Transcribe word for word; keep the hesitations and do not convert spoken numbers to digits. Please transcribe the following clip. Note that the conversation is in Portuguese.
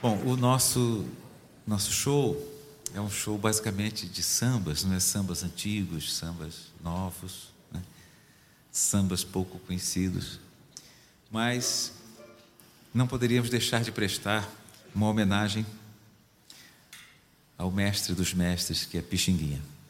Bom, o nosso, nosso show é um show basicamente de sambas, não é? Sambas antigos, sambas novos, né? Sambas pouco conhecidos. Mas não poderíamos deixar de prestar uma homenagem ao mestre dos mestres, que é Pixinguinha.